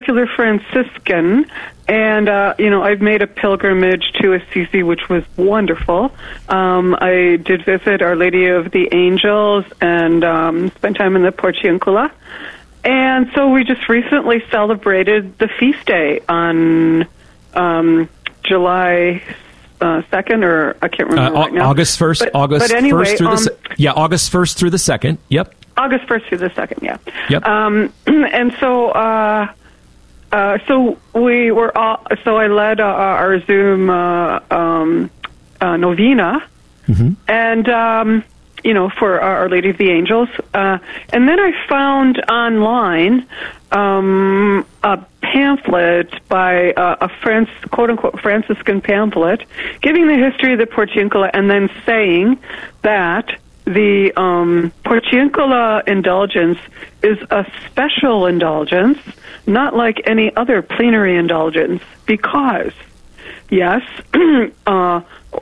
particular Franciscan, and I've made a pilgrimage to Assisi, which was wonderful. I did visit Our Lady of the Angels and spent time in the Porciuncula. And so we just recently celebrated the feast day on July 2nd, or I can't remember right now. August 1st. August 1st through August 1st through the 2nd. Yep. August 1st through the 2nd. Yeah. Yep. And so, so we were all. So I led our Zoom novena, and for Our Lady of the Angels. And then I found online a pamphlet by a quote-unquote Franciscan pamphlet giving the history of the Porciuncula, and then saying that the Porciuncula indulgence is a special indulgence, not like any other plenary indulgence, because, yes, one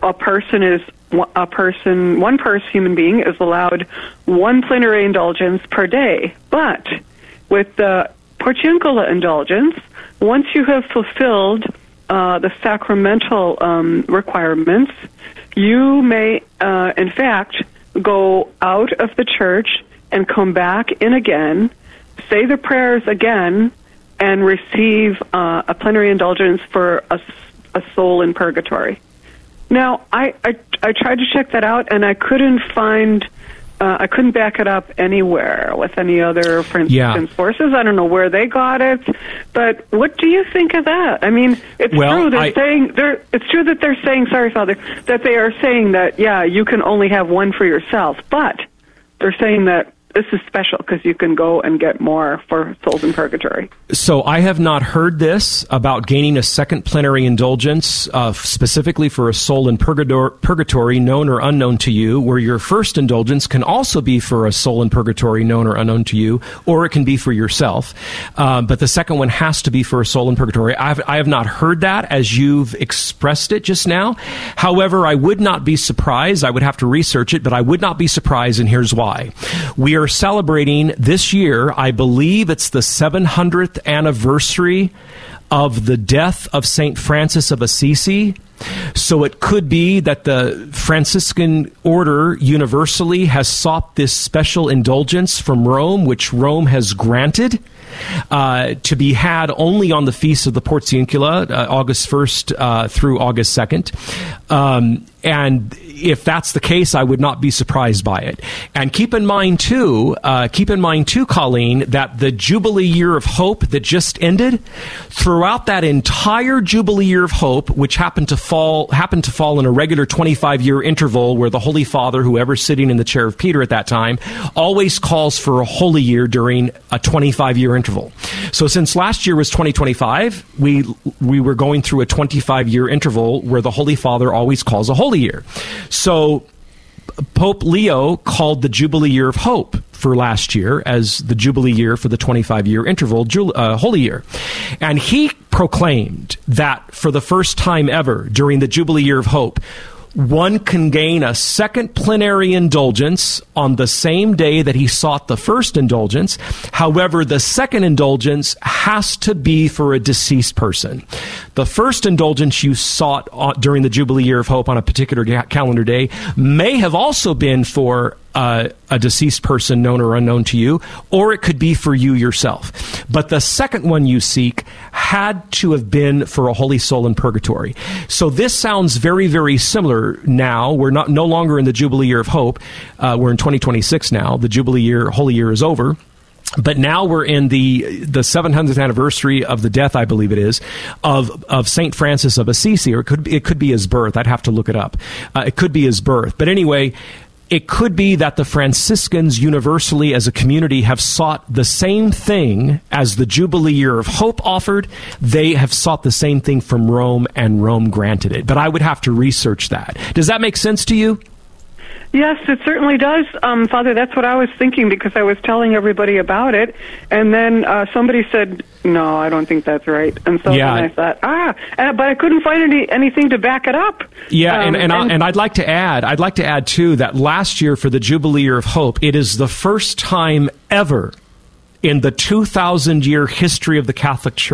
human being is allowed one plenary indulgence per day. But with the Porciuncula indulgence, once you have fulfilled the sacramental requirements, you may, in fact, go out of the church and come back in again, say the prayers again, and receive a plenary indulgence for a soul in purgatory. Now, I tried to check that out, and I couldn't find, I couldn't back it up anywhere with any other Franciscan sources. I don't know where they got it, but what do you think of that? I mean, it's true that they're saying, sorry, Father, that they are saying that, you can only have one for yourself, but they're saying that this is special because you can go and get more for souls in purgatory. So I have not heard this about gaining a second plenary indulgence specifically for a soul in purgatory, known or unknown to you, where your first indulgence can also be for a soul in purgatory, known or unknown to you, or it can be for yourself. But the second one has to be for a soul in purgatory. I have not heard that as you've expressed it just now. However, I would not be surprised. I would have to research it, but I would not be surprised, and here's why. We are celebrating this year, I believe it's the 700th anniversary of the death of St. Francis of Assisi. So it could be that the Franciscan order universally has sought this special indulgence from Rome, which Rome has granted, to be had only on the feast of the Porciuncula, August 1st through August 2nd. And if that's the case, I would not be surprised by it. And keep in mind too, Colleen, that the Jubilee Year of Hope that just ended, throughout that entire Jubilee Year of Hope, which happened to fall in a regular 25-year interval, where the Holy Father, whoever's sitting in the chair of Peter at that time, always calls for a holy year during a 25-year interval. So since last year was 2025, we were going through a 25-year interval where the Holy Father always calls a holy year. So Pope Leo called the Jubilee Year of Hope for last year as the Jubilee Year for the 25-year interval, Holy Year. And he proclaimed that for the first time ever during the Jubilee Year of Hope, one can gain a second plenary indulgence on the same day that he sought the first indulgence. However, the second indulgence has to be for a deceased person. The first indulgence you sought during the Jubilee Year of Hope on a particular calendar day may have also been for a deceased person, known or unknown to you, or it could be for you yourself. But the second one you seek had to have been for a holy soul in purgatory. So this sounds very, very similar now. We're no longer in the Jubilee Year of Hope. We're in 2026 now. The Jubilee Year, Holy Year is over. But now we're in the 700th anniversary of the death, I believe it is, of St. Francis of Assisi, or it could be his birth. I'd have to look it up. It could be his birth. But anyway, it could be that the Franciscans universally as a community have sought the same thing as the Jubilee Year of Hope offered. They have sought the same thing from Rome, and Rome granted it. But I would have to research that. Does that make sense to you? Yes, it certainly does, Father. That's what I was thinking, because I was telling everybody about it, and then somebody said, "No, I don't think that's right." And so then I thought, but I couldn't find anything to back it up. Yeah, and I'd like to add too that last year for the Jubilee Year of Hope, it is the first time ever in the 2,000-year history of the Catholic Church